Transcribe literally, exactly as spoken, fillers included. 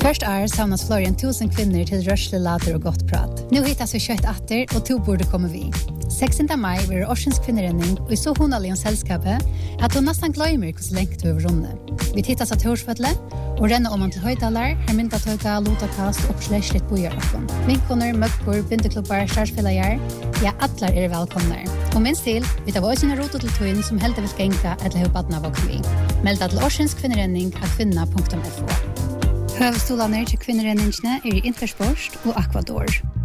Kvart år samlas fler än tusen kvinnor till rörsle, later och gott prat. Nu hittas vi kött atter och to borde komma vi. sextonde maj blir Årsens kvinnerenning och i så honaligen sällskapet att hon nästan glömmer hur länge vi över runde. Vi tittas att Torsfötle och renna om man till höjdalar, här mynta töka, lotakast och släschligt bojaroppen. Vinkoner, möckor, bindeklubbar, starsfällajar, ja, atlar är välkomna. Och minst till, vi tar våra rotot till twin som helt vill gänka eller hur badna vad vi. Melda till Årsens kvinnerenning av kvinna punkt f o. Høvstolarna til kvinnerenningsne er i Intersport og Aquador.